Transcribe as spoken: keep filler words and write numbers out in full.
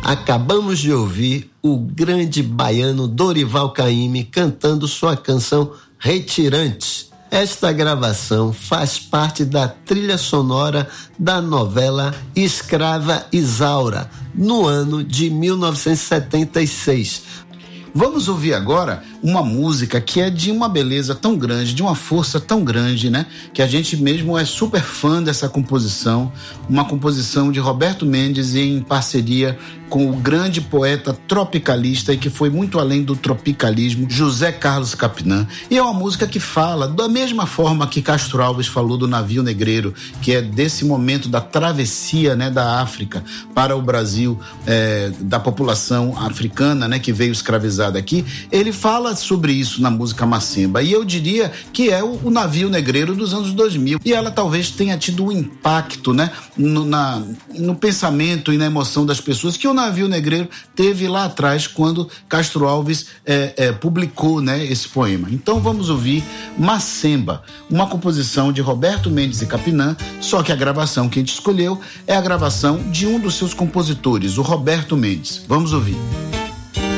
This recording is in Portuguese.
Acabamos de ouvir o grande baiano Dorival Caymmi cantando sua canção Retirante. Esta gravação faz parte da trilha sonora da novela Escrava Isaura, no ano de mil novecentos e setenta e seis. Vamos ouvir agora uma música que é de uma beleza tão grande, de uma força tão grande, né? Que a gente mesmo é super fã dessa composição, uma composição de Roberto Mendes em parceria com o grande poeta tropicalista e que foi muito além do tropicalismo, José Carlos Capinã. E é uma música que fala da mesma forma que Castro Alves falou do navio negreiro, que é desse momento da travessia, né, da África para o Brasil, é, da população africana, né, que veio escravizada aqui. Ele fala sobre isso na música Macemba, e eu diria que é o, o navio negreiro dos anos dois mil, e ela talvez tenha tido um impacto, né, no, na, no pensamento e na emoção das pessoas que o navio negreiro teve lá atrás, quando Castro Alves é, é, publicou, né, esse poema. Então vamos ouvir Macemba, uma composição de Roberto Mendes e Capinã, só que a gravação que a gente escolheu é a gravação de um dos seus compositores, o Roberto Mendes. Vamos ouvir.